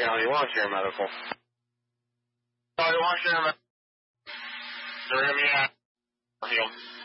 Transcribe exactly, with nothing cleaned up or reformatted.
County, Longshore Medical. Sorry, Longshore Medical. They're going to be at you.